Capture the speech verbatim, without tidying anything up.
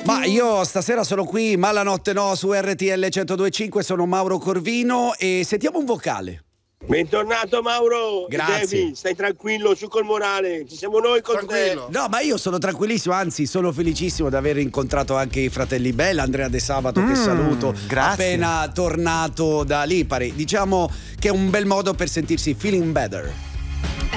Ma io stasera sono qui, ma la notte no, su R T L centodue e cinque, sono Mauro Corvino e sentiamo un vocale. Bentornato Mauro. Grazie. Devi, stai tranquillo, su col morale, ci siamo noi con Tranquillo. te. No, ma io sono tranquillissimo, anzi sono felicissimo di aver incontrato anche i fratelli Bella, Andrea De Sabato, che Mm, saluto, grazie. appena tornato da Lipari. Diciamo che è un bel modo per sentirsi feeling better.